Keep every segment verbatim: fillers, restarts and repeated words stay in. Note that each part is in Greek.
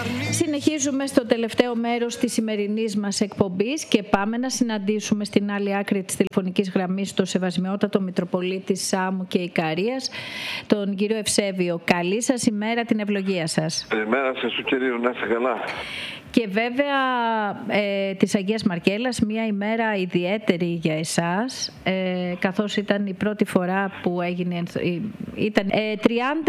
Συνεχίζουμε στο τελευταίο μέρος της σημερινής μας εκπομπής και πάμε να συναντήσουμε στην άλλη άκρη της τηλεφωνικής γραμμής το Σεβασμιότατο Μητροπολίτη Σάμου και Ικαρίας, τον κύριο Ευσέβιο. Καλή σας ημέρα, την ευλογία σας. Καλημέρα σας, κυρίου, να είστε καλά. Και βέβαια ε, της Αγίας Μαρκέλας, μια ημέρα ιδιαίτερη για εσάς, ε, καθώς ήταν η πρώτη φορά που έγινε, ήταν ε, τριάντα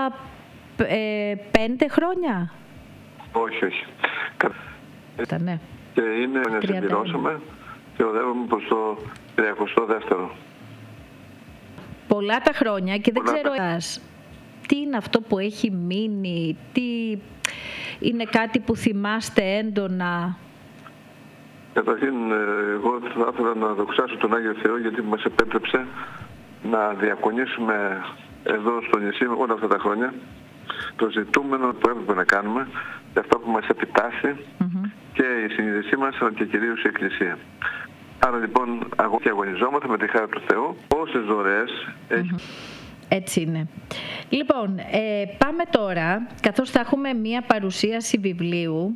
πέντε χρόνια. Όχι, όχι. Ναι. Και είναι να συμπληρώσουμε και οδεύουμε προς το τριακοστό δεύτερο. Πολλά τα χρόνια και δεν Πολλά ξέρω τα... τι είναι αυτό που έχει μείνει, τι είναι κάτι που θυμάστε έντονα. Καταρχήν, εγώ θα ήθελα να δοξάσω τον Άγιο Θεό γιατί μας επέτρεψε να διακονήσουμε εδώ στο νησί όλα αυτά τα χρόνια το ζητούμενο που έπρεπε να κάνουμε και αυτό που μας επιτάσσει mm-hmm. και η συνείδησή μας αλλά και κυρίως η Εκκλησία. Άρα λοιπόν αγώ και αγωνιζόμαστε με τη χάρη του Θεού όσες δωρεές mm-hmm. έχει. Έτσι είναι. Λοιπόν, ε, πάμε τώρα, καθώς θα έχουμε μία παρουσίαση βιβλίου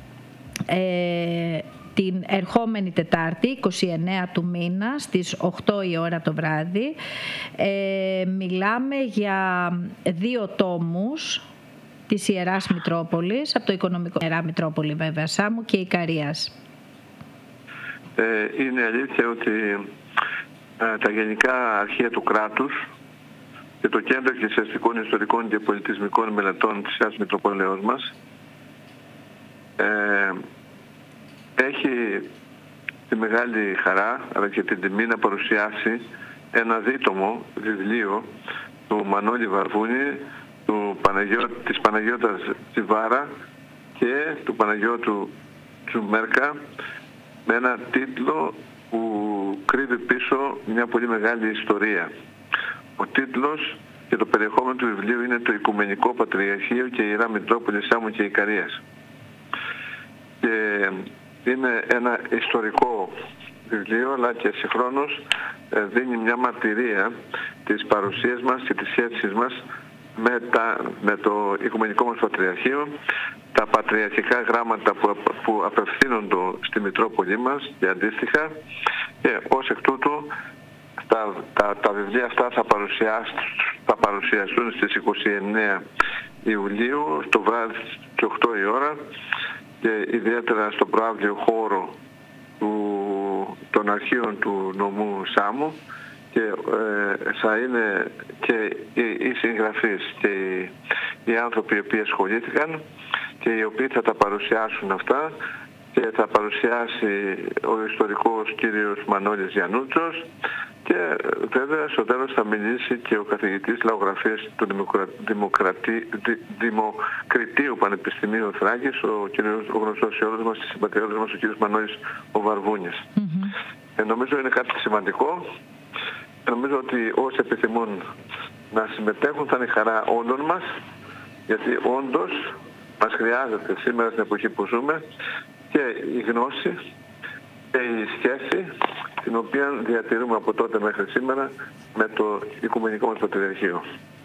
ε, την ερχόμενη Τετάρτη, είκοσι εννέα του μήνα, στις οκτώ η ώρα το βράδυ. Ε, μιλάμε για δύο τόμους της Ιεράς Μητρόπολης, από το Οικονομικό Ιερά Μητρόπολη βέβαια, Σάμου και Ικαρίας. Ε, είναι αλήθεια ότι ε, τα γενικά αρχεία του κράτους και το Κέντρο Εκκλησιαστικών, Ιστορικών και Πολιτισμικών Μελετών της Ιεράς Μητροπολέως μας ε, έχει τη μεγάλη χαρά αλλά και την τιμή να παρουσιάσει ένα δίτομο βιβλίο του Μανώλη Βαρβούνη, του Παναγιώ, της Παναγιώτας Τσιβάρα και του Παναγιώτου Τσουμέρκα με ένα τίτλο που κρύβει πίσω μια πολύ μεγάλη ιστορία. Ο τίτλος και το περιεχόμενο του βιβλίου είναι το Οικουμενικό Πατριαρχείο και η Ιερά Μητρόπολη Σάμου και Ικαρίας. Και είναι ένα ιστορικό βιβλίο αλλά και συγχρόνως δίνει μια μαρτυρία της παρουσίας μας και της σχέσης μας με, τα, με το Οικουμενικό μας Πατριαρχείο, τα πατριαρχικά γράμματα που, που απευθύνονται στη Μητρόπολη μας και αντίστοιχα, και ως εκ τούτου τα, τα, τα βιβλία αυτά θα, θα παρουσιαστούν στις είκοσι εννέα Ιουλίου το βράδυ και οκτώ η ώρα και ιδιαίτερα στο προαύλιο χώρο του, των αρχείων του νομού Σάμου και ε, θα είναι και οι, οι συγγραφείς και οι, οι άνθρωποι οι οποίοι ασχολήθηκαν και οι οποίοι θα τα παρουσιάσουν αυτά και θα παρουσιάσει ο ιστορικός κύριος Μανώλης Γιαννούτσος και βέβαια στο τέλος θα μιλήσει και ο καθηγητής λαογραφίας του Δημοκρα... Δημοκρατή... Δη... Δημοκριτίου Πανεπιστημίου Θράκης, ο, κύριος... ο γνωστός σε όλους μας, της συμπατριώτες μας, ο κύριος Μανώλης ο Βαρβούνης. Mm-hmm. Ε, νομίζω είναι κάτι σημαντικό. Νομίζω ότι όσοι επιθυμούν να συμμετέχουν θα είναι χαρά όλων μας, γιατί όντως μας χρειάζεται σήμερα στην εποχή που ζούμε και η γνώση και η σχέση την οποία διατηρούμε από τότε μέχρι σήμερα με το Οικουμενικό μας Πατριαρχείο.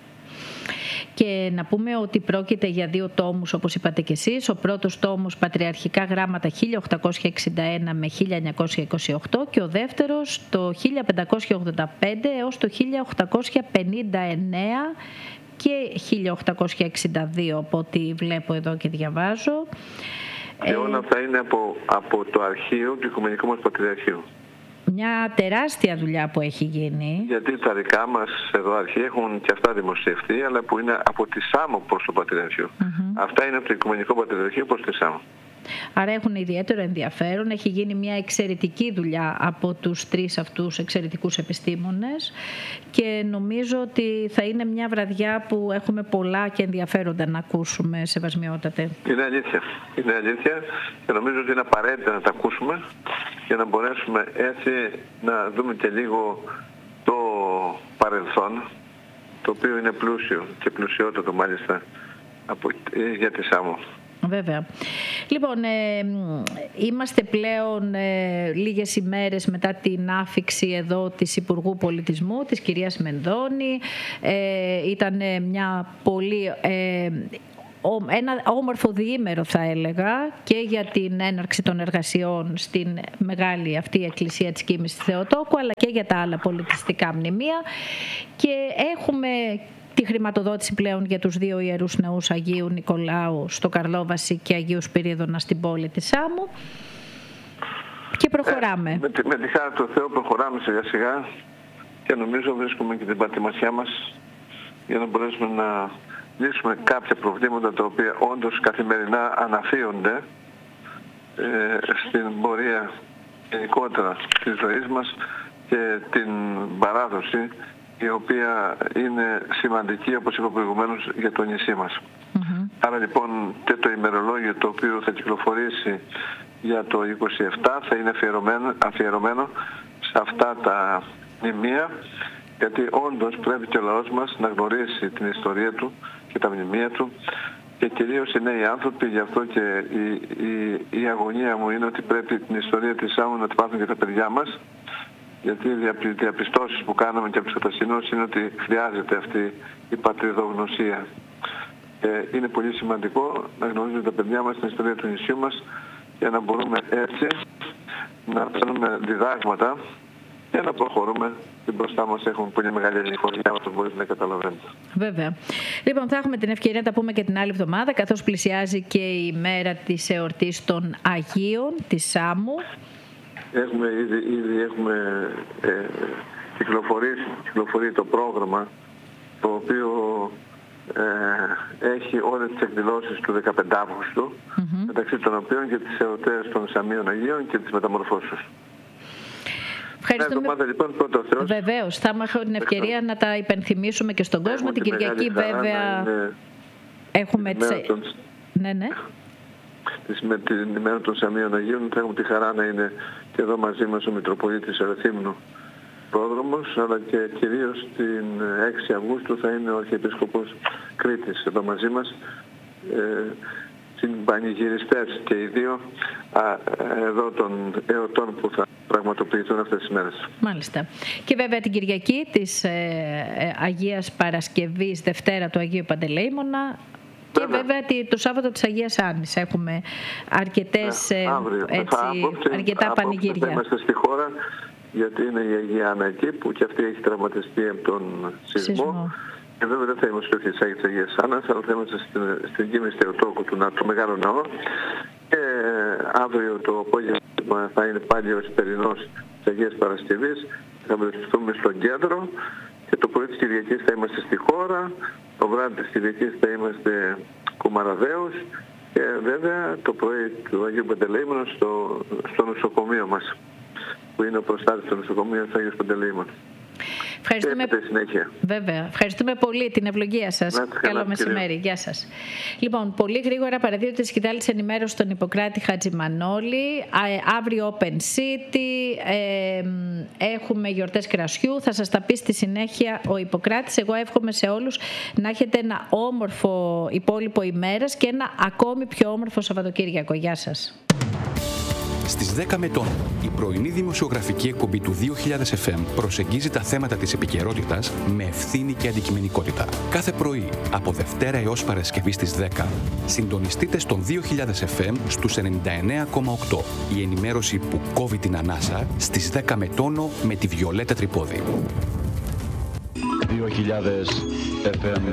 Και να πούμε ότι πρόκειται για δύο τόμους όπως είπατε και εσείς. Ο πρώτος τόμος Πατριαρχικά Γράμματα χίλια οκτακόσια εξήντα ένα με χίλια εννιακόσια είκοσι οκτώ και ο δεύτερος το χίλια πεντακόσια ογδόντα πέντε έως το χίλια οκτακόσια πενήντα εννέα και χίλια οκτακόσια εξήντα δύο από ό,τι βλέπω εδώ και διαβάζω. Και όλα αυτά είναι από, από το αρχείο του Οικουμενικού μας Πατριαρχείου. Μια τεράστια δουλειά που έχει γίνει. Γιατί τα δικά μας εδώ αρχεία έχουν και αυτά δημοσιευτεί, αλλά που είναι από τη Σάμο προς το Πατριαρχείο. Mm-hmm. Αυτά είναι από το Οικουμενικό Πατριαρχείο προς τη Σάμο. Άρα έχουν ιδιαίτερο ενδιαφέρον. Έχει γίνει μια εξαιρετική δουλειά από τους τρεις αυτούς εξαιρετικούς επιστήμονες και νομίζω ότι θα είναι μια βραδιά που έχουμε πολλά και ενδιαφέροντα να ακούσουμε, Σεβασμιότατε. Είναι αλήθεια. Είναι αλήθεια και νομίζω ότι είναι απαραίτητα να τα ακούσουμε για να μπορέσουμε έτσι να δούμε και λίγο το παρελθόν, το οποίο είναι πλούσιο και πλουσιότατο μάλιστα από, για τη Σάμο. Βέβαια. Λοιπόν, ε, είμαστε πλέον ε, λίγες ημέρες μετά την άφιξη εδώ της Υπουργού Πολιτισμού, της κυρίας Μενδώνη. Ε, ήταν μια πολύ... Ε, ένα όμορφο διήμερο θα έλεγα και για την έναρξη των εργασιών στην μεγάλη αυτή εκκλησία της Κοίμης στη Θεοτόκου, αλλά και για τα άλλα πολιτιστικά μνημεία, και έχουμε τη χρηματοδότηση πλέον για τους δύο ιερούς ναούς Αγίου Νικολάου στο Καρλόβαση και Αγίου Σπυρίδωνα στην πόλη της Σάμου, και προχωράμε. Ε, με, τη, με τη χάρη του Θεού προχωράμε σιγά σιγά και νομίζω βρίσκουμε και την πατημασιά μας για να μπορέσουμε να λύσουμε κάποια προβλήματα τα οποία όντως καθημερινά αναφύονται ε, στην πορεία γενικότερα της ζωής μας και την παράδοση, η οποία είναι σημαντική, όπως είπα προηγουμένως, για το νησί μας. Mm-hmm. Άρα λοιπόν και το ημερολόγιο το οποίο θα κυκλοφορήσει για το είκοσι επτά θα είναι αφιερωμένο, αφιερωμένο σε αυτά τα μνημεία, γιατί όντως πρέπει και ο λαός μας να γνωρίσει την ιστορία του και τα μνημεία του, και κυρίως οι νέοι άνθρωποι. Γι' αυτό και η, η, η αγωνία μου είναι ότι πρέπει την ιστορία της Σάμου να την πάθουν και τα παιδιά μας, γιατί οι διαπιστώσεις που κάναμε και από τους κατασυνούς είναι ότι χρειάζεται αυτή η πατριδογνωσία. Ε, είναι πολύ σημαντικό να γνωρίζουν τα παιδιά μας την ιστορία του νησιού μας, για να μπορούμε έτσι να παίρνουμε διδάγματα και να προχωρούμε. Και μπροστά μας έχουμε πολύ μεγάλη ελευθερία, όπως μπορείτε να καταλαβαίνετε. Βέβαια. Λοιπόν, θα έχουμε την ευκαιρία να τα πούμε και την άλλη εβδομάδα, καθώς πλησιάζει και η μέρα της εορτής των Αγίων της Σάμου. Έχουμε ήδη, ήδη έχουμε ε, κυκλοφορήσει, κυκλοφορεί το πρόγραμμα, το οποίο ε, έχει όλες τις εκδηλώσεις του δεκαπέντε Αυγούστου, mm-hmm. μεταξύ των οποίων και τις εορτές των Σαμίων Αγίων και τις Μεταμορφώσεως. Ευχαριστούμε. Λοιπόν, βεβαίως, θα έχουμε την ευκαιρία να τα υπενθυμίσουμε και στον κόσμο. Την Κυριακή βέβαια έχουμε τις... Των... Ναι, ναι. Με την ημέρα των Σαμίων Αγίων θα έχουμε τη χαρά να είναι και εδώ μαζί μας ο Μητροπολίτης Ερεθύμνου πρόδρομος, αλλά και κυρίως την έξι Αυγούστου θα είναι ο Αρχιεπίσκοπος Κρήτης εδώ μαζί μας, ε, συμπανηγυριστές και οι δύο α, εδώ των εορτών που θα πραγματοποιηθούν αυτές τις μέρες. Μάλιστα. Και βέβαια την Κυριακή της ε, ε, Αγίας Παρασκευής, Δευτέρα του Αγίου Παντελεήμωνα, και βέβαια, βέβαια το Σάββατο της Αγίας Άννης έχουμε αρκετές, ε, αύριο, έτσι, απόψε, αρκετά απόψε πανηγύρια. Θα είμαστε στη χώρα, γιατί είναι η Αγία Άννα εκεί, που και αυτή έχει τραυματιστεί από τον σεισμό. σεισμό. Και βέβαια δεν θα είμαστε στη Αγία της Αγίας Άννας, αλλά θα είμαστε στην, στην Κοίμη Θεοτόκου του, του Μεγάλου Ναό. Και αύριο το απόγευμα θα είναι πάλι ο Εσπερινός της Αγίας Παρασκευής. Θα βρεθούμε στο κέντρο και το πρωί της Κυριακής θα είμαστε στη χώρα. Το βράδυ της Κυριακής θα είμαστε Κουμαραδέους και βέβαια το πρωί του Αγίου Παντελεήμωνα στο, στο νοσοκομείο μας, που είναι ο προστάτης του νοσοκομείου του Αγίου Παντελεήμωνα. Ευχαριστούμε. Βέβαια. Ευχαριστούμε πολύ την ευλογία σας. Να, Καλό καλά, μεσημέρι. Κυρία. Γεια σας. Λοιπόν, πολύ γρήγορα παραδίδεται τη σκητάλη της ενημέρωσης στον Ιπποκράτη Χατζημανόλη. Αύριο Open City. Ε, έχουμε γιορτές κρασιού. Θα σας τα πει στη συνέχεια ο Ιπποκράτης. Εγώ εύχομαι σε όλους να έχετε ένα όμορφο υπόλοιπο ημέρας και ένα ακόμη πιο όμορφο Σαββατοκύριακο. Γεια σας. Στις δέκα με τον, η πρωινή δημοσιογραφική εκπομπή του δύο χιλιάδες εφ εμ προσεγγίζει τα θέματα της επικαιρότητας με ευθύνη και αντικειμενικότητα. Κάθε πρωί, από Δευτέρα έως Παρασκευή στις δέκα, συντονιστείτε στον δύο χιλιάδες εφ εμ στους ενενήντα εννέα κόμμα οκτώ. Η ενημέρωση που κόβει την ανάσα στις δέκα με τόνο με τη Βιολέτα Τρυπόδη. δύο χιλιάδες εφ εμ.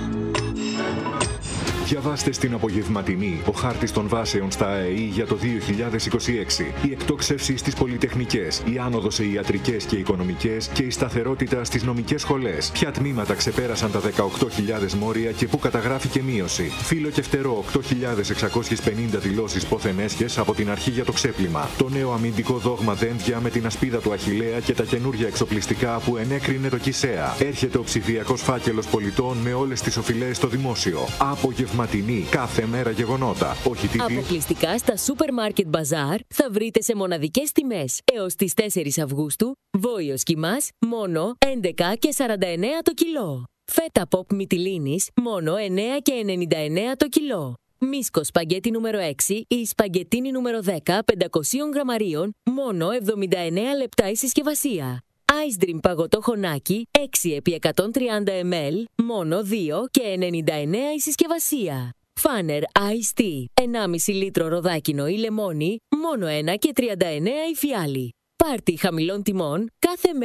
Διαβάστε στην απογευματινή ο χάρτης των βάσεων στα ΑΕΗ για το δύο χιλιάδες είκοσι έξι. Η εκτόξευση στις πολυτεχνικές, η άνοδος σε ιατρικές και οικονομικές και η σταθερότητα στις νομικές σχολές. Ποια τμήματα ξεπέρασαν τα δεκαοκτώ χιλιάδες μόρια και πού καταγράφηκε μείωση. Φύλλο και φτερό οκτώ χιλιάδες εξακόσιες πενήντα δηλώσεις πόθεν έσχες από την αρχή για το ξέπλυμα. Το νέο αμυντικό δόγμα δένδια με την ασπίδα του Αχιλλέα και τα καινούργια εξοπλιστικά που ενέκρινε το ΚΙΣΕΑ. Έρχεται ο ψηφιακός φάκελος πολιτών με όλες τις οφειλές στο δημόσιο. Απογευματινή, κάθε μέρα γεγονότα. Όχι τίτλοι. Αποκλειστικά στα Supermarket Bazaar θα βρείτε σε μοναδικές τιμές. Έως τις τέσσερις Αυγούστου, βόηος κιμάς μόνο έντεκα και σαράντα εννέα το κιλό. Φέτα pop μυτιλίνης μόνο εννέα και ενενήντα εννέα το κιλό. Μίσκο σπαγκέτι νούμερο έξι ή σπαγκετίνι νούμερο δέκα πεντακόσια γραμμαρίων μόνο εβδομήντα εννέα λεπτά η συσκευασία. Ice Dream παγωτό χωνάκι έξι επί εκατόν τριάντα μιλιλίτρων μόνο δύο και ενενήντα εννέα η συσκευασία. Φάνερ Ice Tea, ενάμιση λίτρο ροδάκινο ή λεμόνι, μόνο ένα και τριάντα εννέα η φιάλη. Πάρτι χαμηλών τιμών κάθε